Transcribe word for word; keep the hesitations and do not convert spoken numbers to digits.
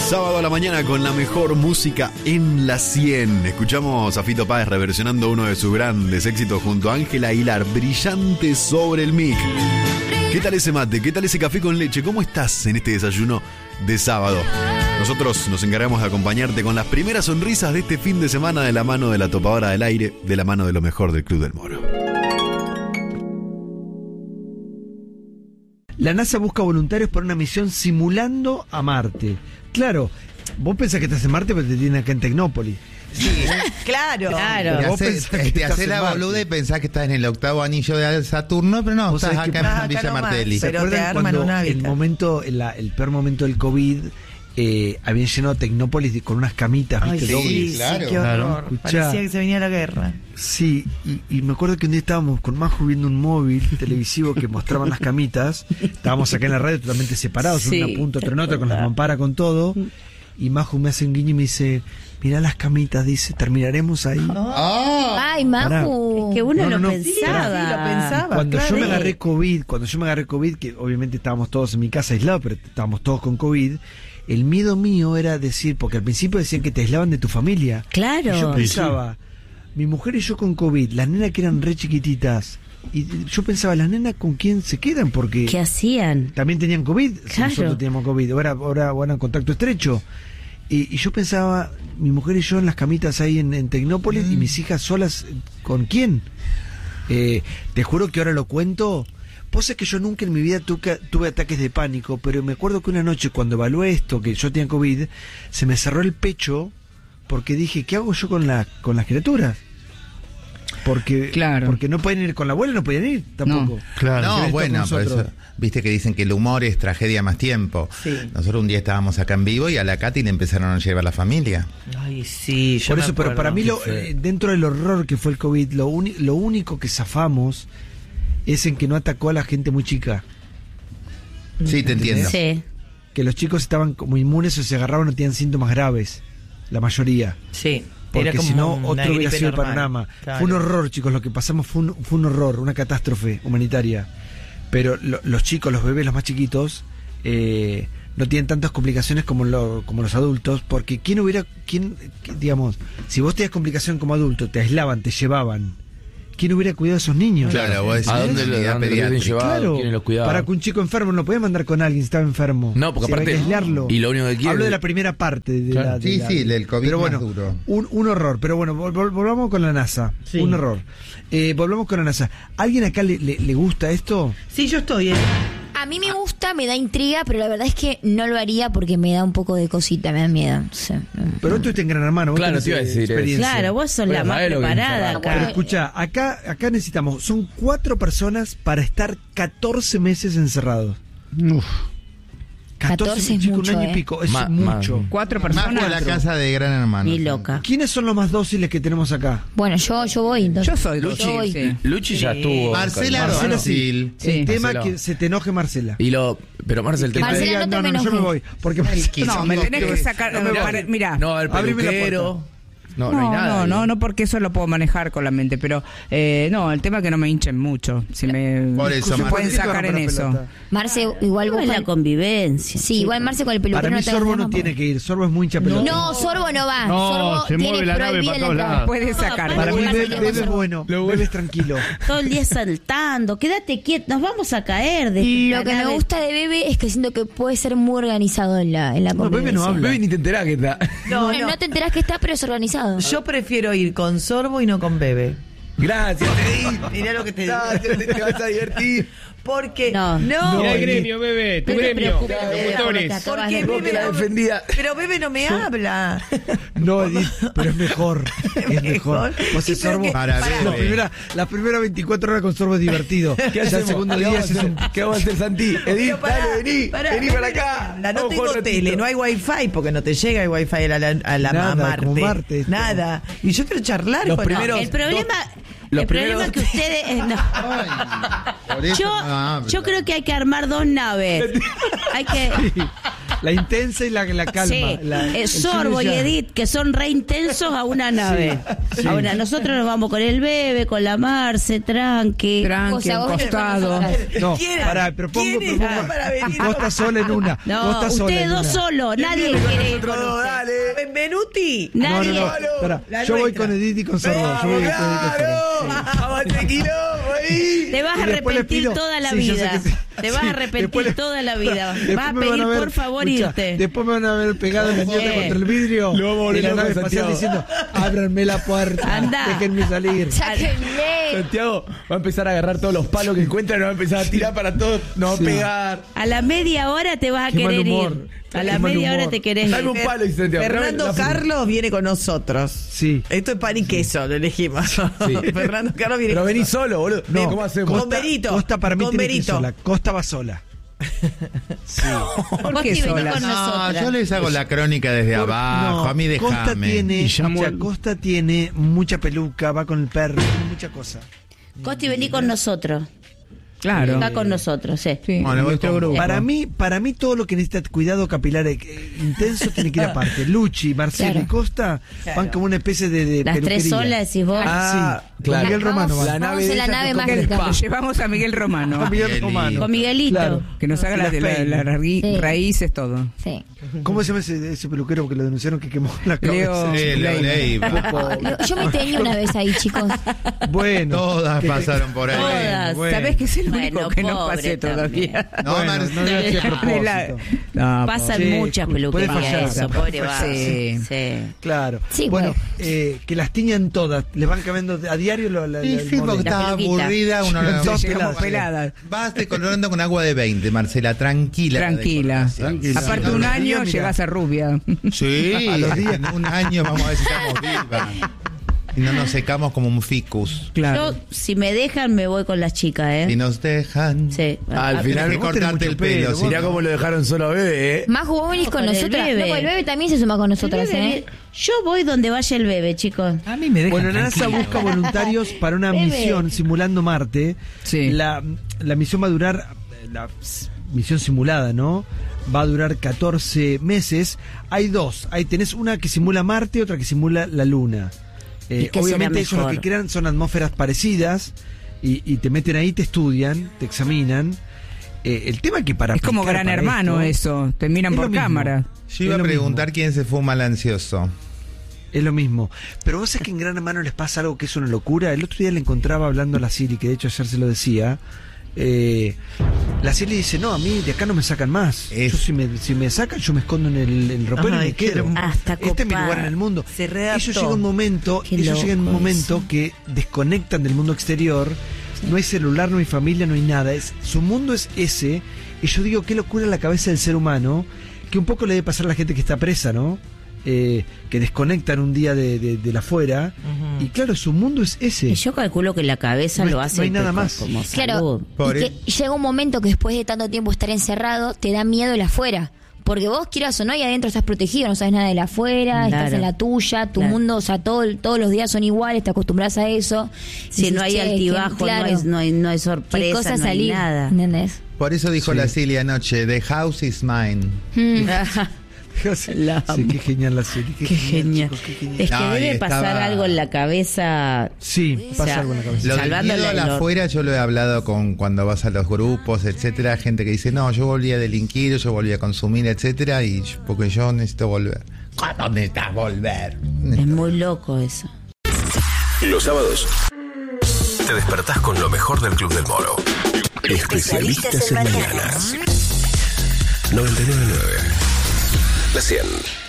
Sábado a la mañana con la mejor música en la cien. Escuchamos a Fito Páez reversionando uno de sus grandes éxitos junto a Ángela Aguilar, Brillante sobre el mic. ¿Qué tal ese mate? ¿Qué tal ese café con leche? ¿Cómo estás en este desayuno de sábado? Nosotros nos encargamos de acompañarte con las primeras sonrisas de este fin de semana de la mano de la topadora del aire, de la mano de lo mejor del Club del Moro. La NASA busca voluntarios para una misión simulando a Marte. Claro, vos pensás que estás en Marte, pero te tienen acá en Tecnópolis. Sí, claro. Claro. Te haces te hace la boluda y pensás que estás en el octavo anillo de Saturno, pero no, estás acá en, en Villa no Martelli. ¿Se acuerdan te arman cuando un hábitat? el momento, la, el peor momento del COVID, eh, habían llenado Tecnópolis con unas camitas, Ay, ¿viste? sí, Dobles. sí, claro. qué horror. Claro. Parecía que se venía la guerra. Sí, y, y me acuerdo que un día estábamos con Maju viendo un móvil televisivo que mostraban las camitas. Estábamos acá en la radio totalmente separados, Sí, una punta, otra en otra, con verdad. las mamparas, con todo. Y Maju me hace un guiño y me dice, mirá las camitas, dice, terminaremos ahí. ¡Ah! Ay, Maju. Pará. Que uno No, no, lo no. pensaba. Sí, lo pensaba. Cuando claro. yo me agarré COVID, cuando yo me agarré COVID, que obviamente estábamos todos en mi casa aislados, pero estábamos todos con COVID, el miedo mío era decir, porque al principio decían que te aislaban de tu familia. Claro. Y yo pensaba, mi mujer y yo con COVID, las nenas que eran re chiquititas, y yo pensaba, las nenas con quién se quedan, porque ¿Qué hacían? también tenían COVID, si Claro. nosotros teníamos COVID, ahora, ahora, ahora en contacto estrecho. Y, y yo pensaba, mi mujer y yo en las camitas ahí en, en Tecnópolis, Mm. y mis hijas solas, ¿con quién? Eh, te juro que ahora lo cuento. Vos sabés que yo nunca en mi vida tuve, tuve ataques de pánico, pero me acuerdo que una noche cuando evalué esto, que yo tenía COVID, se me cerró el pecho porque dije, ¿qué hago yo con, la, con las criaturas? Porque, Claro. porque no pueden ir con la abuela, no pueden ir tampoco. Claro. Se No, ven bueno, con por nosotros. eso, viste que dicen que el humor es tragedia más tiempo. Sí. Nosotros un día estábamos acá en vivo y a la Katy le empezaron a llevar la familia. Ay, sí, yo Por me eso, pero acuerdo. para mí, lo, Qué feo. eh, dentro del horror que fue el COVID, lo, uni- lo único que zafamos es en que no atacó a la gente muy chica. Sí, te entiendo. Sí. Que los chicos estaban como inmunes o se agarraban o tenían síntomas graves. La mayoría. Sí. Porque era si como no, una otro hubiera gripe sido el normal. panorama. Claro. Fue un horror, chicos. Lo que pasamos fue un, fue un horror, una catástrofe humanitaria. Pero lo- los chicos, los bebés, los más chiquitos, eh, no tienen tantas complicaciones como, lo- como los adultos. Porque ¿quién hubiera, quién, digamos, si vos tenías complicación como adulto, te aislaban, te llevaban, ¿quién hubiera cuidado a esos niños? Claro, vos decís, ¿A dónde lo- unidad a dónde lo hubiesen pediátrica. llevado? Claro, ¿Quiénes los cuidaban? para que un chico enfermo no lo podía mandar con alguien si estaba enfermo. No, porque Se aparte- había que aislarlo. y lo único que quiere- Hablo de la primera parte de Claro. la, de Sí, la- sí, el COVID pero más bueno, duro. Un, un horror. Pero bueno, vol- vol- volvamos con la NASA. Sí. Un horror. Eh, volvamos con la NASA. ¿Alguien acá le, le- le gusta esto? Sí, yo estoy, ¿eh? A mí me gusta, me da intriga, pero la verdad es que no lo haría porque me da un poco de cosita, me da miedo. No sé. Pero vos estuviste en Gran Hermano. Vos Claro, tenés, te iba a eh, decir eso. experiencia. Claro, vos sos Bueno, la más sabés lo que preparada es acá. Pero escucha, acá, acá necesitamos, son cuatro personas para estar catorce meses encerrados. catorce es chicos, mucho, un año eh. y pico, es Ma- mucho. ma- Cuatro Más personas. por la casa de Gran Hermano. Ni loca. ¿Quiénes son los más dóciles que tenemos acá? Bueno, yo, yo voy. Entonces. Yo soy Yo Luchi, voy. sí. Luchi ya Sí. estuvo. Marcela con- Marcela Dócil. Sí. El tema Marcela. que se te enoje Marcela. Y lo, pero Marcel, te Que te Marcela, diga, no te no, me no, yo me enojes. voy. Porque Marcela- No, me tenés que sacar. No me voy. para- Mira. No, el Abrime la peluquero. No, no, No, hay nada. no, ahí. no, no, porque eso lo puedo manejar con la mente, pero eh, no, el tema es que no me hinchen mucho. Si me, Por eso, se Mar- pueden ¿Por qué te sacar rompe en la eso. pelota? Marce, igual vos. Es la con- convivencia. Sí, igual Marce con el peluquero Para mí no te Sorbo agarras no tampoco. tiene que ir. Sorbo es muy hincha pelota. No, Sorbo no va. No, Sorbo se tiene mueve la nave prohibida para la todos entrada. lados. Puede sacar. Para mí Marce Bebe, con Bebe es Sorbo. bueno. Bebe es tranquilo. Todo el día saltando. Quédate quieto. Nos vamos a caer. De Lo la que me nave. gusta de Bebe es que siento que puede ser muy organizado en la, en la No, Bebe no convivencia. habla. Bebe ni te enterás que está. No, Bueno, no. no te enterás que está, pero es organizado. Yo prefiero ir con Sorbo y no con Bebe. Gracias, Mirá lo que te digo. Gracias, te vas a divertir. Porque No. no, Mirá el gremio, bebé, tu No te gremio, preocupes, de Bebe, motores. porque porque Vos que Bebe la no- defendía. pero Bebe no me habla. No, Edith, pero es mejor. Es mejor. Vos Sí, es pero Sorbo. que- Para Pará. La Bebe. primera, la primera veinticuatro horas con Sorbo es divertido. ¿Qué Ya el hacemos? segundo ¿Qué día vamos a es hacer? un... ¿Qué vamos a hacer, Santi? Edith, Pero pará, dale, vení. pará, Vení Bebe para acá. No, no Vamos tengo a jugar un tele, ratito. no hay wifi porque no te llega el wifi a la, a la Nada, Marte. como Marte esto. Nada. Y yo quiero charlar Los con primeros- El problema, Los el problema primeros- es que ustedes. eh, no. Ay, por eso Yo, no habla. yo creo que hay que armar dos naves. Hay que. La intensa y la, la calma. Sí, la- eh, el Sorbo y yin y yang. Edith, que son re intensos a una nave. Sí, sí. A una- nosotros nos vamos con el bebé, con la Marce, tranqui. O Tranqui, sea, vos venís con acostado. nosotras. No, ¿Quién- pará, propongo, quién propongo era para venir? Costa sola en una. No, Costa sola ustedes en dos una. solos, nadie quiere ir con Nosotros dos, usted. dale. Benvenuti. No, no, Nadie. no. Pará, La yo voy nuestra. con Edith y con Sorbo. Yo voy con Edith y con Sorbo. ¡Claro! ¡Vamos a quilombo ahí! Te vas a Y después les arrepentir pido- toda la Sí, yo sé vida. que sí. Te vas Sí, a arrepentir después le- toda la vida. Después Vas a me van pedir, ver- por favor, escuchá, irte. Después me van a ver pegado en la ñata Sí. contra el vidrio. Lo vamos a volver de la loco, nave espacial Santiago. diciendo: ábranme la puerta. Andá. Déjenme salir. Sáquenme. Santiago va a empezar a agarrar todos los palos que encuentra y nos va a empezar a tirar para todos, nos va Sí. a pegar. A la media hora te vas a Qué mal querer humor. ir. A Qué la mal media humor. hora te querés Dame un ir. palo, dice Santiago. Fernando La- Carlos viene con nosotros. Sí. Esto es pan y queso, lo elegimos. Fernando Carlos viene Pero con vení nosotros. solo, boludo. No, ¿Cómo hacemos? Con Costa, Berito, Costa para mí con tiene que ir Berito. sola. Costa va sola. ¿Por Vos qué te venís sola? con No, nosotras. yo les hago la crónica desde Por- abajo. no, a mí Costa déjame. tiene, Y llamo mucha- al- Costa tiene mucha peluca, va con el perro, tiene mucha cosa. Costi, vení con nosotros. Claro. Está con nosotros, sí. Sí, Bueno, voy nuestro con- grupo. Para mí, para mí todo lo que necesita cuidado capilar eh, intenso tiene que ir aparte. Luchi, Marcelo Claro. y Costa van como una especie de, de Las tres peluquería. solas decís vos. Ah, Sí, claro. con Miguel Romano Vamos, va. La nave vamos de en la esa nave que coge el mágica. spa. Llevamos a Miguel Romano. Con Miguel Qué Romano. lindo. Con Miguelito. Claro. Que nos haga Y las las de la- peine. las ragui- Sí. raíces, todo. Sí. ¿Cómo se llama ese, ese peluquero? Porque lo denunciaron que quemó la Leo. cabeza. Sí, Leo Leiva. Lo- Yo me teñí una vez ahí, chicos. Bueno. Todas que- pasaron por ahí. Todas. bueno. ¿Sabés que es el único Bueno, que no pobre pasé también. todavía? No, Bueno, Marcelo. no lo hice a De la- propósito. No, Pasan Sí, muchas puede peluquerías fallar. eso, pobre va. Sí. Sí. Claro. Sí, bueno, bueno. eh, que las tiñan todas. Les van cambiando a diario lo, la, Sí, la- el sí, porque modelo. estaba peluquita. aburrida. Uno no- Todas llegamos peladas. peladas. Vas decolorando con agua de veinte, Marcela, tranquila. la Tranquila. decoloración. Tranquila. Aparte, No, un los año días, mira. llegas a rubia. Sí, A los días. en un año vamos a ver si estamos vivas. Y no nos secamos como un ficus. Claro. Yo, si me dejan, me voy con las chicas, ¿eh? Si nos dejan. Sí. Al Ah, final Hay que vos tenés cortarte mucho el pelo. pelo, si Mirá no- cómo lo dejaron solo a bebé, ¿eh? Más vos venís con Con el nosotras. bebé. No, el bebé también se suma con nosotras, el bebé- ¿eh? Yo voy donde vaya el bebé, chicos. A mí me dejan Bueno, la NASA tranquila. busca voluntarios para una Bebé. misión simulando Marte. Sí. La, la misión va a durar, la s- misión simulada, ¿no? Va a durar catorce meses. Hay dos. Ahí tenés una que simula Marte, otra que simula la Luna. Eh, ¿Y qué obviamente será ellos lo mejor? que crean son atmósferas parecidas y, y te meten ahí, te estudian, te examinan. Eh, el tema que para Es como aplicar Gran para Hermano esto, eso. Te miran es lo por mismo. cámara. Yo iba Es a lo preguntar mismo. quién se fuma al ansioso. Es lo mismo. Pero vos sabés que en Gran Hermano les pasa algo que es una locura. El otro día le encontraba hablando a la Siri, que de hecho ayer se lo decía. Eh, la Siri dice, no, a mí de acá no me sacan más. Es- Yo si me, si me sacan, yo me escondo en el, el ropero y Ay, me qué quedo. hermoso. Hasta Este es mi copada. lugar en el mundo. Se readaptó. Ellos llegan un momento, Qué ellos llegan un loco momento eso. que desconectan del mundo exterior. No hay celular, no hay familia, no hay nada. Es, su mundo es ese. Y yo digo, qué locura la cabeza del ser humano, que un poco le debe pasar a la gente que está presa, ¿no? Eh, que desconectan un día de, de, de la afuera. Y claro, su mundo es ese. Y yo calculo que la cabeza No lo hay- hace no hay nada como- más. como Claro, salud. Por y e- que llega un momento que después de tanto tiempo estar encerrado, te da miedo el afuera. Porque vos, quieras o no, y adentro estás protegido, no sabes nada del afuera, Claro. estás en la tuya, tu Claro. mundo, o sea, todo, todos los días son iguales, te acostumbras a eso. Si Dices, no hay "Che, altibajo, que- claro, no, hay, no, hay, no hay qué sorpresa, cosa no hay salir, nada. ¿entendés? Por eso dijo Sí. la Silvia anoche, the house is mine. Mm. La Sí, qué genial la serie. Qué, Qué genial. chicos, qué genial. Es que No, y debe estaba- pasar algo en la cabeza. Sí, pasa O sea, algo en la cabeza. Lo del Salvando miedo la- a la lo- afuera yo lo he hablado con cuando vas a los grupos, etcétera, gente que dice, no, yo volví a delinquir, yo volví a consumir, etcétera, y yo- porque yo necesito volver. ¿Cuándo necesitas volver? Es muy loco eso. Los sábados te despertás con lo mejor del Club del Moro. Especialistas en mañanas. noventa y nueve punto nueve. La cien.